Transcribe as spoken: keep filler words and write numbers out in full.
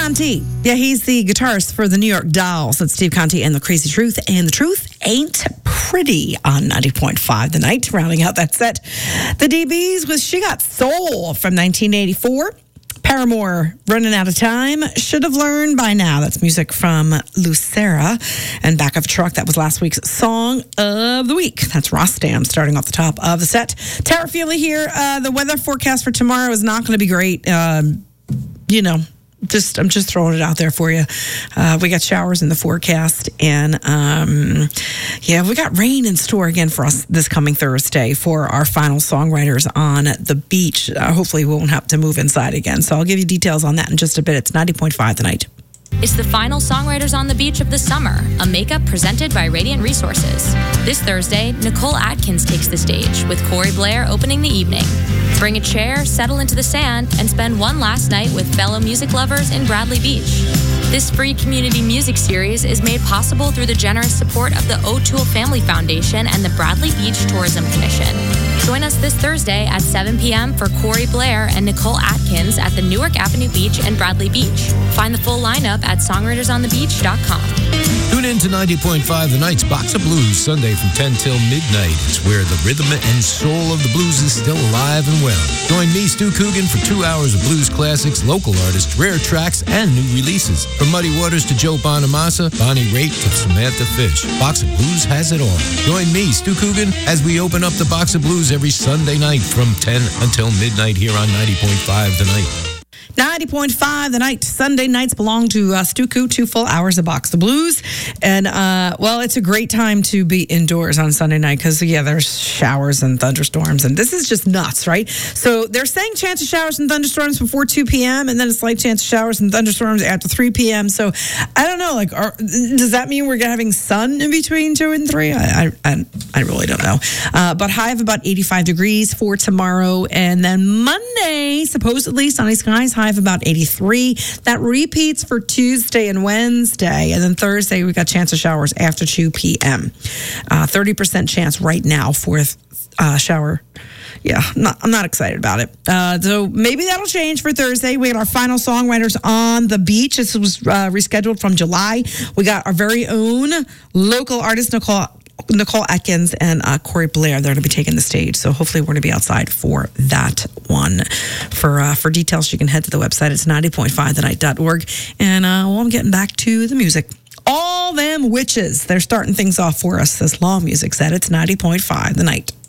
Conti. Yeah, he's the guitarist for the New York Dolls. That's Steve Conti and The Crazy Truth. And The Truth Ain't Pretty on ninety point five The Night. Rounding out that set, the D Bs with She Got Soul from nineteen eighty-four. Paramore, Running Out of Time, Should Have Learned by Now. That's music from Lucera. And Back of a Truck, that was last week's Song of the Week. That's Rostam starting off the top of the set. Tara Feely here. Uh, the weather forecast for tomorrow is not going to be great. Um, you know, just I'm just throwing it out there for you. Uh, we got showers in the forecast, and um, yeah, we got rain in store again for us this coming Thursday for our final songwriters on the beach. Uh, hopefully, we won't have to move inside again. So I'll give you details on that in just a bit. It's ninety point five The Night. It's the final Songwriters on the Beach of the summer, a makeup presented by Radiant Resources. This Thursday, Nicole Atkins takes the stage, with Corey Blair opening the evening. Bring a chair, settle into the sand, and spend one last night with fellow music lovers in Bradley Beach. This free community music series is made possible through the generous support of the O'Toole Family Foundation and the Bradley Beach Tourism Commission. Join us this Thursday at seven p.m. for Corey Blair and Nicole Atkins at the Newark Avenue Beach and Bradley Beach. Find the full lineup at songwriters on the beach dot com. Tune in to ninety point five The Night's Box of Blues, Sunday from ten till midnight. It's where the rhythm and soul of the blues is still alive and well. Join me, Stu Coogan, for two hours of blues classics, local artists, rare tracks, and new releases. From Muddy Waters to Joe Bonamassa, Bonnie Raitt to Samantha Fish, Box of Blues has it all. Join me, Stu Coogan, as we open up the Box of Blues every Sunday night from ten until midnight here on ninety point five The Night. ninety point five The Night. Sunday nights belong to uh, Stu Coo, two full hours of Box of Blues. And, uh, well, it's a great time to be indoors on Sunday night because, yeah, there's showers and thunderstorms. And this is just nuts, right? So they're saying chance of showers and thunderstorms before two p.m. and then a slight chance of showers and thunderstorms after three p.m. So I don't know. Like, are, does that mean we're having sun in between two and three? I I, I really don't know. Uh, but high of about eighty-five degrees for tomorrow. And then Monday, supposedly sunny skies, high of about eighty-three. That repeats for Tuesday and Wednesday. And then Thursday, we got chance of showers after two p.m. Uh, thirty percent chance right now for uh, shower. Yeah, not, I'm not excited about it. Uh, so maybe that'll change for Thursday. We got our final songwriters on the beach. This was uh, rescheduled from July. We got our very own local artist, Nicole Nicole Atkins and uh, Corey Blair. They're going to be taking the stage. So hopefully we're going to be outside for that one. For uh, for details, you can head to the website. It's ninety point five the night dot org. And uh, well, I'm getting back to the music. All Them Witches. They're starting things off for us. This law music set. It's ninety point five The Night.